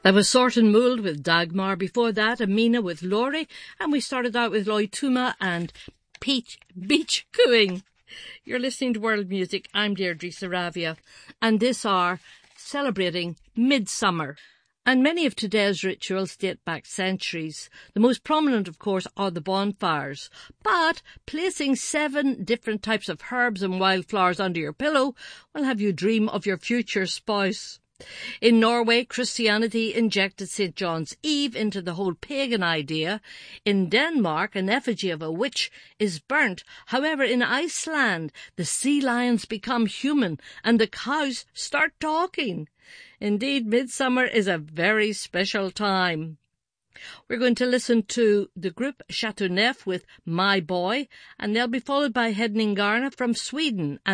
That was Sortin Mould with Dagmar. Before that, Amina with Laurie. And we started out with Lloyd Tuma and Beach Cooing. You're listening to World Music. I'm Deirdre Saravia. And this are celebrating Midsummer. And many of today's rituals date back centuries. The most prominent, of course, are the bonfires. But placing 7 different types of herbs and wildflowers under your pillow will have you dream of your future spouse. In Norway, Christianity injected St. John's Eve into the whole pagan idea. In Denmark, an effigy of a witch is burnt. However, in Iceland, the sea lions become human and the cows start talking. Indeed, midsummer is a very special time. We're going to listen to the group Chateau Neuf with My Boy, and they'll be followed by Hedningarna from Sweden.